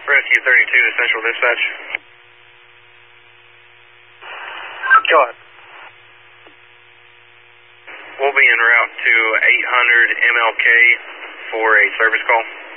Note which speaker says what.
Speaker 1: Rescue 32 to Central Dispatch.
Speaker 2: Go ahead.
Speaker 1: We'll be en route to 800 MLK for a service call.